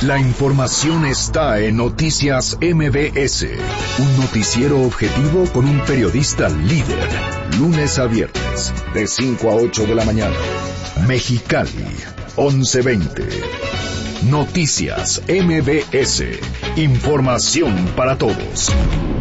La información está en Noticias MBS, un noticiero objetivo con un periodista líder, lunes a viernes, de 5 a 8 de la mañana. Mexicali, 11:20. Noticias MBS, información para todos.